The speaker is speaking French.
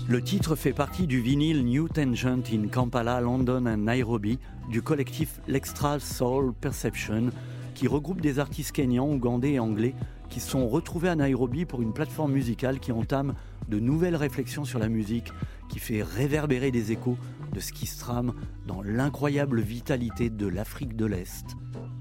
Le titre fait partie du vinyle New Tangent in Kampala, London and Nairobi du collectif L'Extra Soul Perception qui regroupe des artistes kenyans, ougandais et anglais qui se sont retrouvés à Nairobi pour une plateforme musicale qui entame de nouvelles réflexions sur la musique, qui fait réverbérer des échos de ce qui se trame dans l'incroyable vitalité de l'Afrique de l'Est.